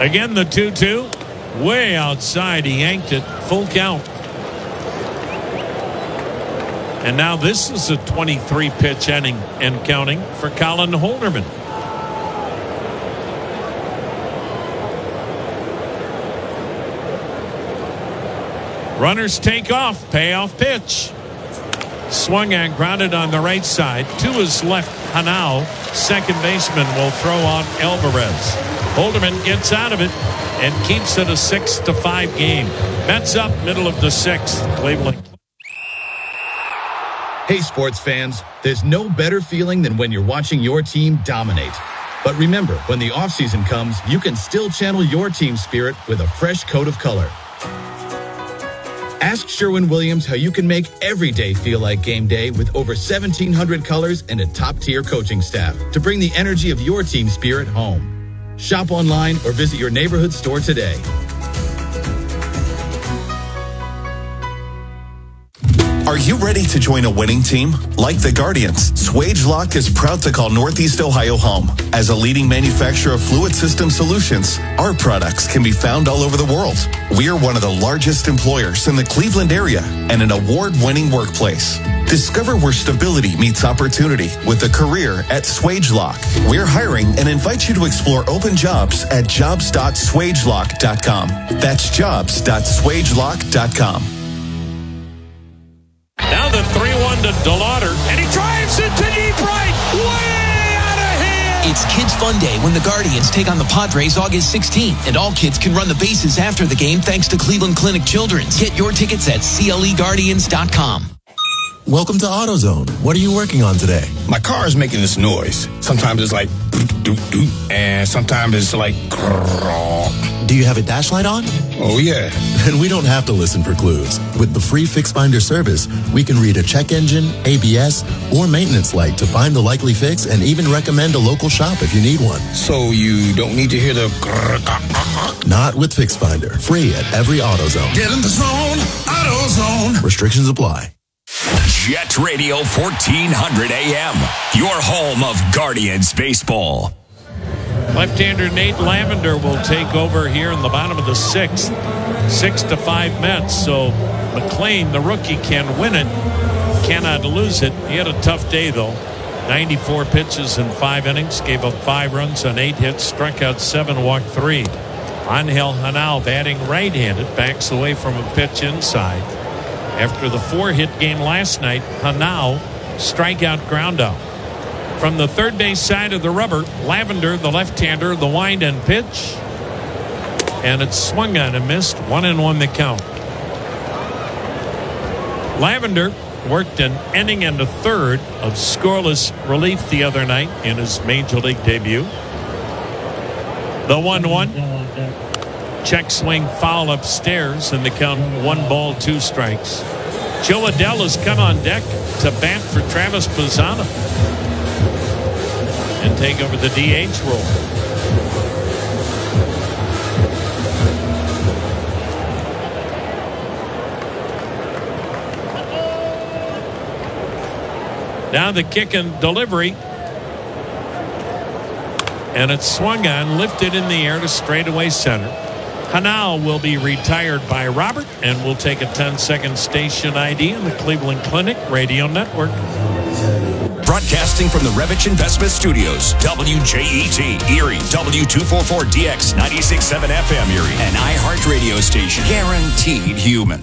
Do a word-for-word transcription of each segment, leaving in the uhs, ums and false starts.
Again, the two two. Way outside. He yanked it. Full count. And now this is a twenty-three pitch inning and counting for Colin Holderman. Runners take off. Payoff pitch. Swung and grounded on the right side. To his left, Hanau. Second baseman will throw on Alvarez. Holderman gets out of it and keeps it a six to five game. Mets up middle of the sixth. Cleveland. Hey, sports fans, there's no better feeling than when you're watching your team dominate. But remember, when the offseason comes, you can still channel your team spirit with a fresh coat of color. Ask Sherwin-Williams how you can make every day feel like game day with over seventeen hundred colors and a top-tier coaching staff to bring the energy of your team spirit home. Shop online or visit your neighborhood store today. Are you ready to join a winning team? Like the Guardians, Swagelok is proud to call Northeast Ohio home. As a leading manufacturer of fluid system solutions, our products can be found all over the world. We are one of the largest employers in the Cleveland area and an award-winning workplace. Discover where stability meets opportunity with a career at Swagelok. We're hiring and invite you to explore open jobs at jobs dot swagelok dot com. That's jobs dot swagelok dot com. Now the three one to DeLauder, and he drives it to deep right, way out of here. It's Kids Fun Day when the Guardians take on the Padres August sixteenth, and all kids can run the bases after the game thanks to Cleveland Clinic Children's. Get your tickets at C L E guardians dot com. Welcome to AutoZone. What are you working on today? My car is making this noise. Sometimes it's like doot doot, and sometimes it's like grrr. Do you have a dash light on? Oh, yeah. Then we don't have to listen for clues. With the free Fix Finder service, we can read a check engine, A B S, or maintenance light to find the likely fix and even recommend a local shop if you need one. So you don't need to hear the grrr. Not with Fix Finder. Free at every AutoZone. Get in the zone, AutoZone. Restrictions apply. Jet Radio fourteen hundred A M, your home of Guardians baseball. Left-hander Nate Lavender will take over here in the bottom of the sixth. Six to five Mets. So McLean, the rookie, can win it, cannot lose it. He had a tough day though. ninety-four pitches in five innings, gave up five runs on eight hits, struck out seven, walked three. Angel Hanau, batting right-handed, backs away from a pitch inside. After the four-hit game last night, Hanau strikeout ground out. From the third base side of the rubber, Lavender, the left-hander, the wind and pitch. And it's swung on and missed. One and one the count. Lavender worked an inning and a third of scoreless relief the other night in his major league debut. The one one. Check swing foul upstairs, and the count one ball, two strikes. Joe Adell has come on deck to bat for Travis Bazzana and take over the D H role. Now the kick and delivery. And it's swung on, lifted in the air to straightaway center. Hanau will be retired by Robert and will take a ten second station I D in the Cleveland Clinic Radio Network. Broadcasting from the Revich Investment Studios, W J E T, Erie, W two forty-four D X, ninety-six point seven F M Erie, an iHeart radio station, guaranteed human.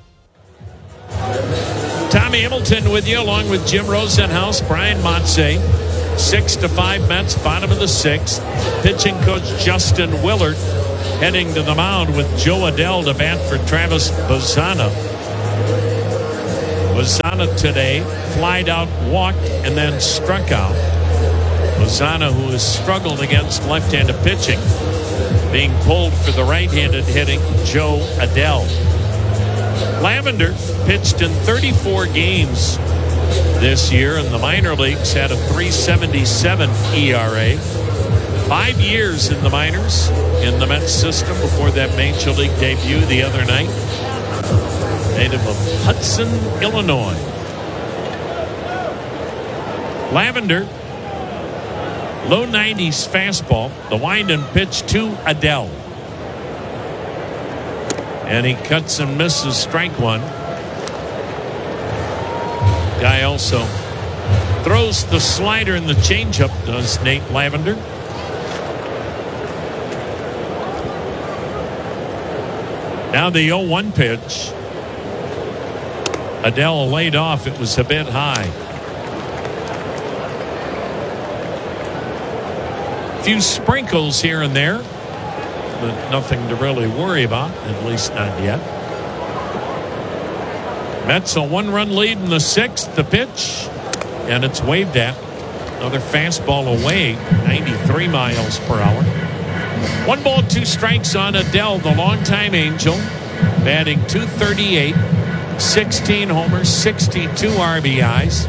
Tommy Hamilton with you, along with Jim Rosenhaus, Brian Motze. Six to five Mets, bottom of the sixth. Pitching coach Justin Willard heading to the mound with Joe Adell to bat for Travis Bazzana. Bazzana today flied out, walked, and then struck out. Bazzana, who has struggled against left-handed pitching, being pulled for the right-handed hitting Joe Adell. Lavender pitched in thirty-four games this year in the minor leagues, had a three seventy-seven E R A. Five years in the minors in the Mets system before that major league debut the other night. Native of Hudson, Illinois. Lavender, low nineties fastball, the wind and pitch to Adell. And he cuts and misses strike one. Guy also throws the slider and the changeup, does Nate Lavender. Now the oh one pitch. Adele laid off. It was a bit high. A few sprinkles here and there, but nothing to really worry about, at least not yet. Mets a one-run lead in the sixth. The pitch, and it's waved at. Another fastball away, ninety-three miles per hour. One ball, two strikes on Adele, the longtime Angel, batting two thirty-eight, sixteen homers, sixty-two R B Is.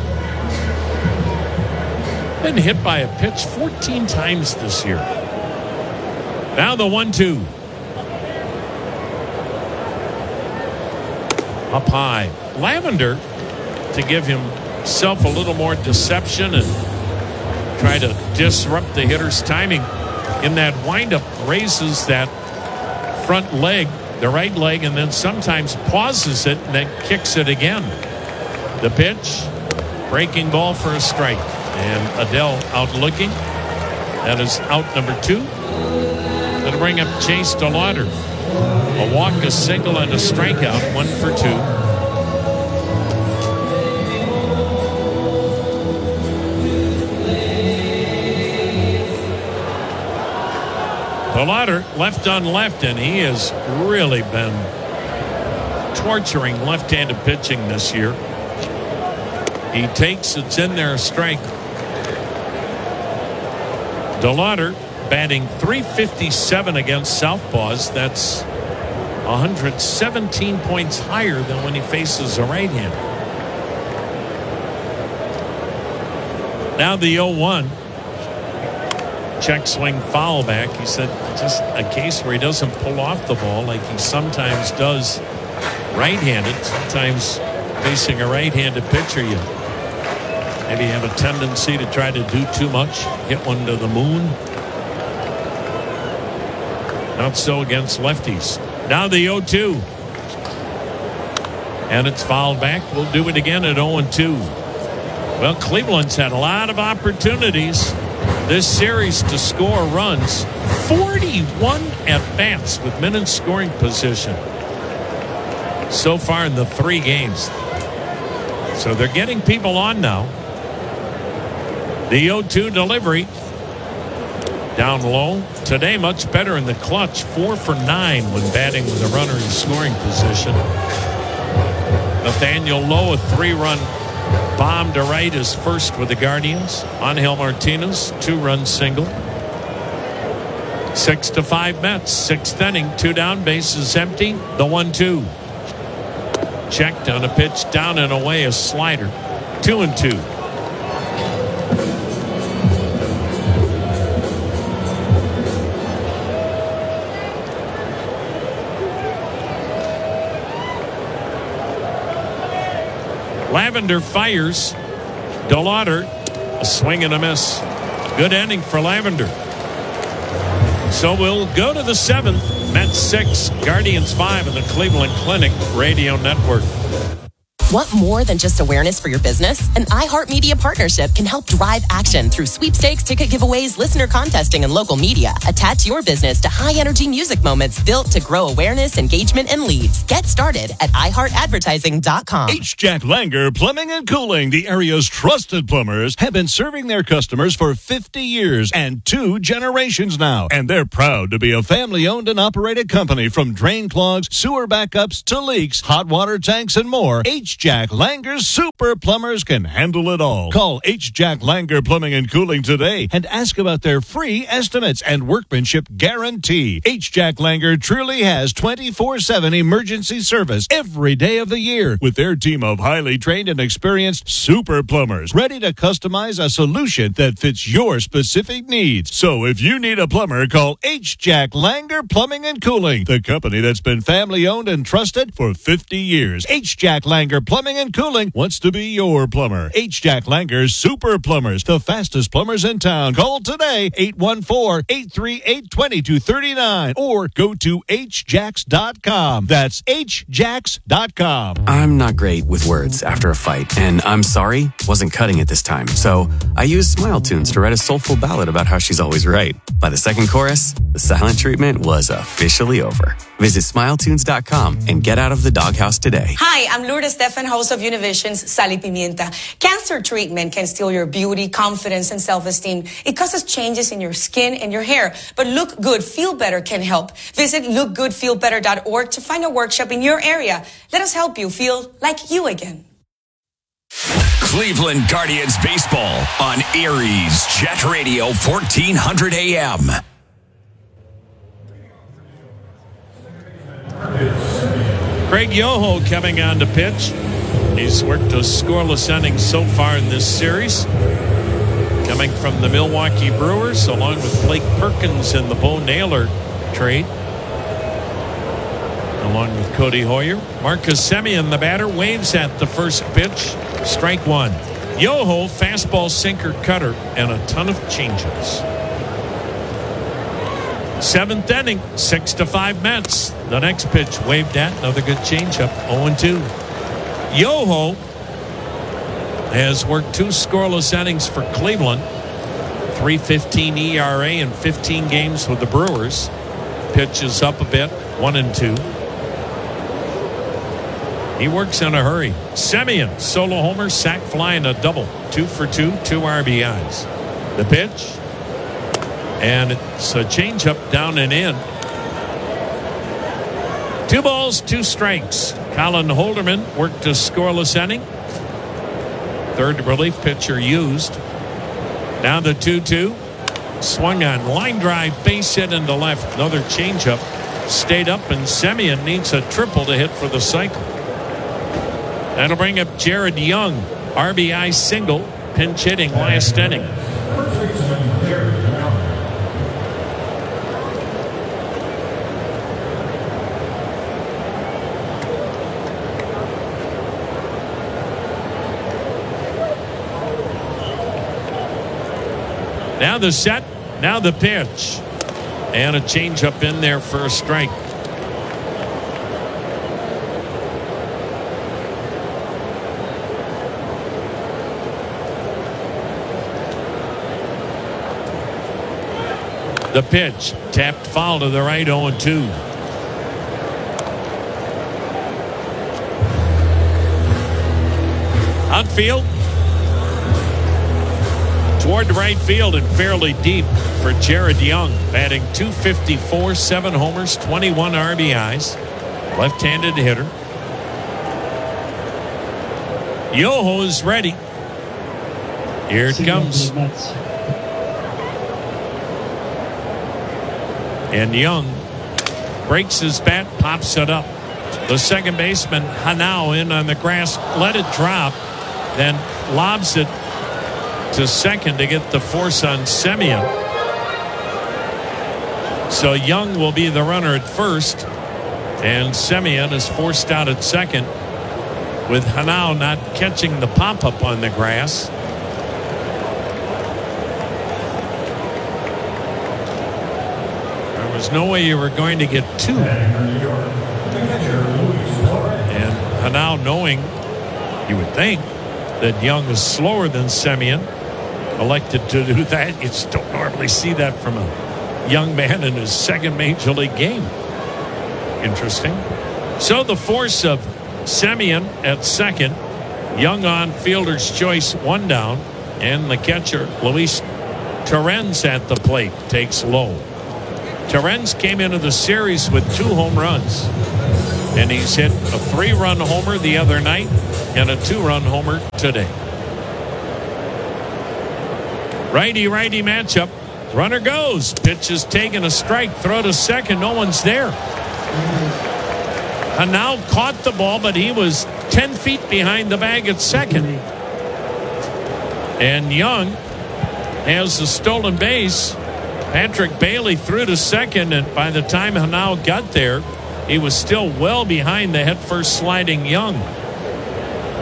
Been hit by a pitch fourteen times this year. Now the one two. Up high. Lavender, to give himself a little more deception and try to disrupt the hitter's timing in that windup, raises that front leg, the right leg, and then sometimes pauses it and then kicks it again. The pitch, breaking ball for a strike. And Adele out looking. That is out number two. That'll bring up Chase DeLauder. A walk, a single, and a strikeout, one for two. DeLauder left on left, and he has really been torturing left-handed pitching this year. He takes, it's in there, a strike. DeLauder batting three fifty-seven against southpaws. That's one hundred seventeen points higher than when he faces a right-hander. Now the oh one. Check swing foul back. He said just a case where he doesn't pull off the ball like he sometimes does right-handed. Sometimes facing a right-handed pitcher, you maybe have a tendency to try to do too much, hit one to the moon. Not so against lefties. Now the oh two. And it's fouled back. We'll do it again at oh and two. Well, Cleveland's had a lot of opportunities this series to score runs. forty-one at-bats with men in scoring position so far in the three games. So they're getting people on now. The oh two delivery. Down low. Today much better in the clutch. Four for nine when batting with a runner in scoring position. Nathaniel Lowe, a three-run bomb to right, is first with the Guardians. Angel Martinez, two-run single. Six to five Mets. Sixth inning. Two down. Bases empty. The one two. Checked on a pitch down and away. A slider. Two and two. Lavender fires. DeLauder, a swing and a miss. Good inning for Lavender. So we'll go to the seventh. Mets six, Guardians five in the Cleveland Clinic Radio Network. Want more than just awareness for your business? An iHeartMedia partnership can help drive action through sweepstakes, ticket giveaways, listener contesting, and local media. Attach your business to high-energy music moments built to grow awareness, engagement, and leads. Get started at i heart advertising dot com. H. Jack Langer Plumbing and Cooling, the area's trusted plumbers, have been serving their customers for fifty years and two generations now. And they're proud to be a family-owned and operated company. From drain clogs, sewer backups, to leaks, hot water tanks, and more, H. Jack Langer's Super Plumbers can handle it all. Call H. Jack Langer Plumbing and Cooling today and ask about their free estimates and workmanship guarantee. H. Jack Langer truly has twenty-four seven emergency service every day of the year with their team of highly trained and experienced super plumbers ready to customize a solution that fits your specific needs. So if you need a plumber, call H. Jack Langer Plumbing and Cooling, the company that's been family owned and trusted for fifty years. H. Jack Langer Plumbing Plumbing and Cooling wants to be your plumber. H. Jack Langer Super Plumbers, the fastest plumbers in town. Call today, eight one four, eight three eight, two two three nine, or go to h jacks dot com. That's h jacks dot com. I'm not great with words after a fight, and I'm sorry wasn't cutting it this time. So I used Smile Tunes to write a soulful ballad about how she's always right. By the second chorus, the silent treatment was officially over. Visit smile tunes dot com and get out of the doghouse today. Hi, I'm Lourdes Stefan, host of Univision's Sally Pimienta. Cancer treatment can steal your beauty, confidence, and self-esteem. It causes changes in your skin and your hair. But Look Good, Feel Better can help. Visit look good feel better dot org to find a workshop in your area. Let us help you feel like you again. Cleveland Guardians baseball on Erie's Jet Radio fourteen hundred A M. Craig Yoho coming on to pitch. He's worked a scoreless inning so far in this series. Coming from the Milwaukee Brewers, along with Blake Perkins in the Bo Naylor trade. Along with Cody Hoyer. Marcus Semien, the batter, waves at the first pitch. Strike one. Yoho, fastball, sinker, cutter, and a ton of changes. Seventh inning, six to five Mets. The next pitch waved at, another good changeup, oh and two. Yoho has worked two scoreless innings for Cleveland. three fifteen E R A in fifteen games with the Brewers. Pitches up a bit, one and two. He works in a hurry. Semien, solo homer, sac fly, and a double. Two for two, two R B Is. The pitch. And it's a changeup down and in. Two balls, two strikes. Colin Holderman worked a scoreless inning. Third relief pitcher used. Now the two two. Swung on. Line drive, base hit into left. Another changeup. Stayed up, and Semien needs a triple to hit for the cycle. That'll bring up Jared Young. R B I single. Pinch hitting last inning. Now the set, now the pitch. And a changeup in there for a strike. The pitch, tapped foul to the right, oh and two. Outfield. Toward the right field and fairly deep for Jared Young, batting two fifty-four, seven homers, twenty-one R B Is. Left-handed hitter. Yoho is ready. Here it comes. And Young breaks his bat, pops it up. The second baseman, Hanau, in on the grass, let it drop, then lobs it to second to get the force on Semien. So Young will be the runner at first, and Semien is forced out at second, with Hanau not catching the pop-up on the grass. There was no way you were going to get two. And Hanau, knowing, you would think, that Young is slower than Semien, elected to do that. You just don't normally see that from a young man in his second major league game. Interesting. So the force of Semien at second, Young on fielder's choice, one down, and the catcher Luis Torrens at the plate takes low. Torrens came into the series with two home runs, and he's hit a three-run homer the other night and a two-run homer today. Righty-righty matchup. Runner goes. Pitch is taken, a strike. Throw to second. No one's there. Hanau caught the ball, but he was ten feet behind the bag at second. And Young has the stolen base. Patrick Bailey threw to second, and by the time Hanau got there, he was still well behind the head-first sliding Young.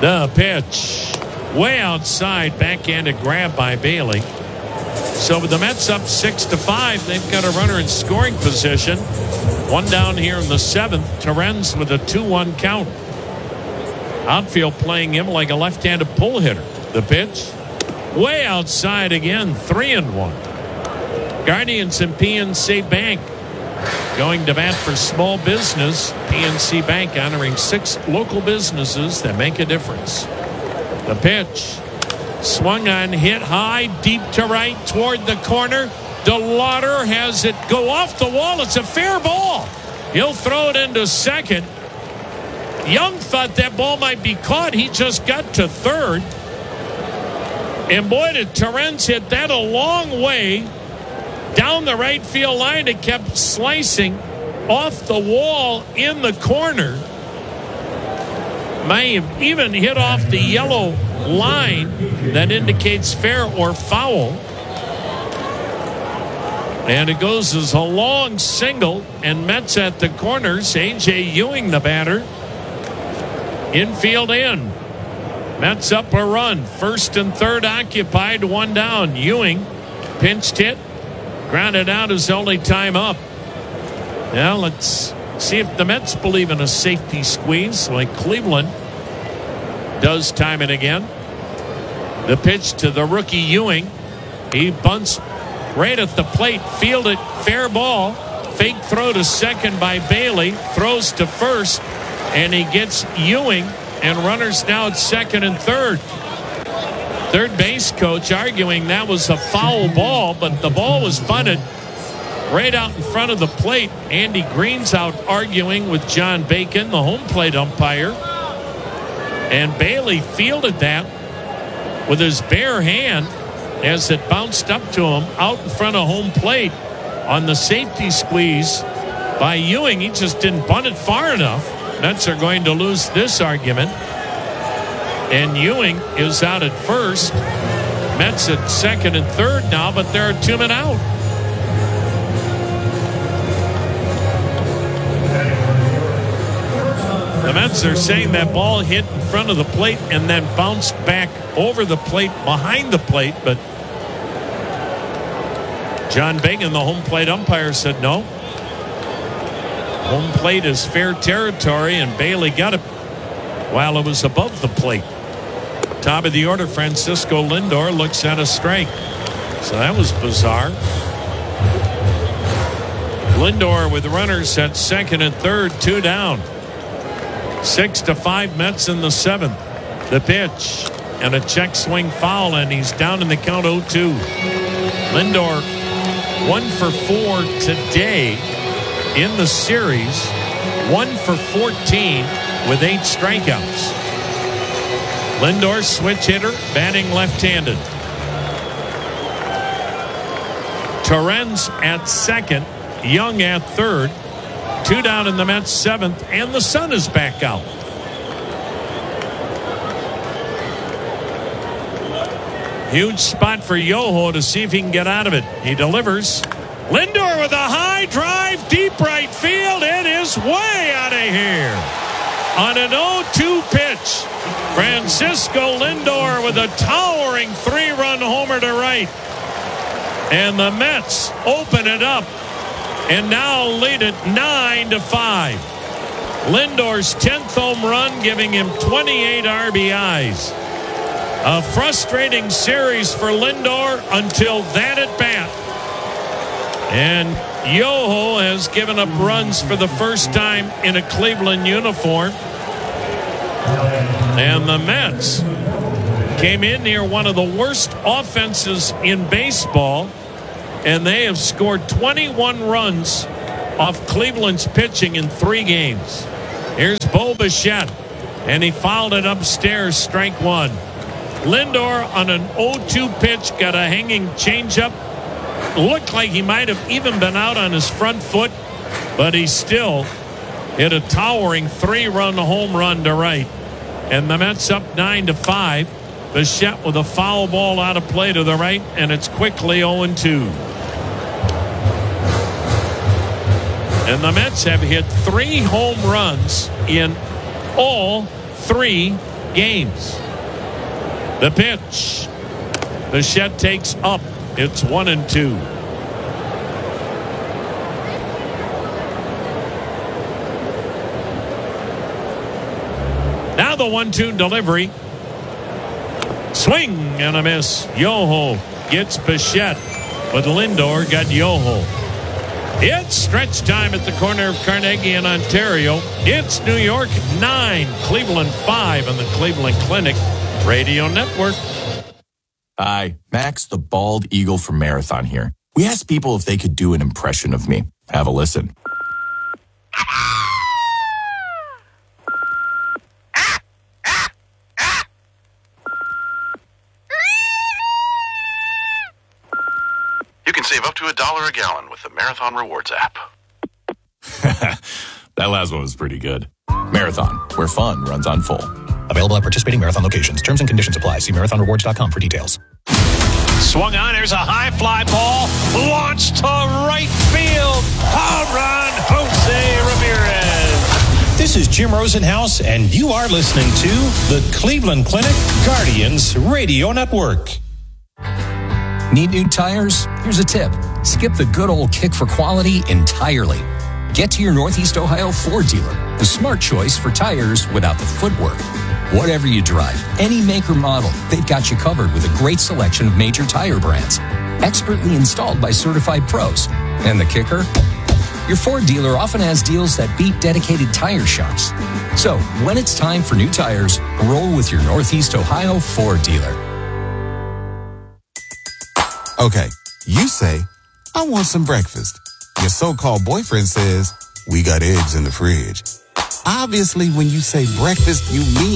The pitch. Way outside, backhanded grab by Bailey. So with the Mets up six to five, they've got a runner in scoring position. One down here in the seventh. Torrens with a two one count. Outfield playing him like a left-handed pull hitter. The pitch. Way outside again. Three and one. Guardians and P N C Bank going to bat for small business. P N C Bank honoring six local businesses that make a difference. The pitch. Swung on, hit high, deep to right, toward the corner. DeLauder has it go off the wall. It's a fair ball. He'll throw it into second. Young thought that ball might be caught. He just got to third. And boy, did Torrens hit that a long way down the right field line. It kept slicing off the wall in the corner. May have even hit off the yellow line that indicates fair or foul. And it goes as a long single, and Mets at the corners. A J Ewing, the batter. Infield in. Mets up a run. First and third occupied, one down. Ewing pinched hit. Grounded out his only time up. Now let's see if the Mets believe in a safety squeeze like Cleveland does time and again. The pitch to the rookie Ewing. He bunts right at the plate. Fielded, fair ball. Fake throw to second by Bailey. Throws to first. And he gets Ewing. And runners now at second and third. Third base coach arguing that was a foul ball, but the ball was bunted right out in front of the plate. Andy Green's out arguing with John Bacon, the home plate umpire. And Bailey fielded that with his bare hand as it bounced up to him out in front of home plate on the safety squeeze by Ewing. He just didn't bunt it far enough. Mets are going to lose this argument. And Ewing is out at first. Mets at second and third now, but there are two men out. The Mets are saying that ball hit in front of the plate and then bounced back over the plate behind the plate, but John Bacon, the home plate umpire, said no. Home plate is fair territory, and Bailey got it while it was above the plate. Top of the order, Francisco Lindor looks at a strike. So that was bizarre. Lindor with runners at second and third, two down. Six to five Mets in the seventh. The pitch and a check swing foul, and he's down in the count oh two. Lindor one for four today in the series. One for fourteen with eight strikeouts. Lindor, switch hitter, batting left-handed. Torrens at second, Young at third. Two down in the Mets seventh, and the sun is back out. Huge spot for Yoho to see if he can get out of it. He delivers. Lindor with a high drive, deep right field. It is way out of here. On an oh two pitch, Francisco Lindor with a towering three-run homer to right. And the Mets open it up and now lead it nine to five. Lindor's tenth home run, giving him twenty-eight R B Is. A frustrating series for Lindor until that at bat. And Yoho has given up runs for the first time in a Cleveland uniform. And the Mets came in near one of the worst offenses in baseball, and they have scored twenty-one runs off Cleveland's pitching in three games. Here's Bo Bichette, and he fouled it upstairs, strike one. Lindor on an oh two pitch got a hanging changeup. Looked like he might have even been out on his front foot, but he still hit a towering three-run home run to right. And the Mets up nine to five. Bichette with a foul ball out of play to the right, and it's quickly oh and two. And the Mets have hit three home runs in all three games. The pitch. Bichette takes up. It's one and two. Now the one two delivery. Swing and a miss. Yoho gets Bichette, but Lindor got Yoho. It's stretch time at the corner of Carnegie and Ontario. It's New York nine, Cleveland five on the Cleveland Clinic Radio Network. Hi, Max the Bald Eagle from Marathon here. We asked people if they could do an impression of me. Have a listen. You can save up to a dollar a gallon with the Marathon Rewards app. That last one was pretty good. Marathon, where fun runs on full. Available at participating Marathon locations. Terms and conditions apply. See marathon rewards dot com for details. Swung on. There's a high fly ball. Launched to right field. Home run, Jose Ramirez. This is Jim Rosenhaus, and you are listening to the Cleveland Clinic Guardians Radio Network. Need new tires? Here's a tip. Skip the good old kick for quality entirely. Get to your Northeast Ohio Ford dealer, the smart choice for tires without the footwork. Whatever you drive, any make or model, they've got you covered with a great selection of major tire brands. Expertly installed by certified pros. And the kicker? Your Ford dealer often has deals that beat dedicated tire shops. So, when it's time for new tires, roll with your Northeast Ohio Ford dealer. Okay, you say, I want some breakfast. Your so-called boyfriend says, we got eggs in the fridge. Obviously, when you say breakfast, you mean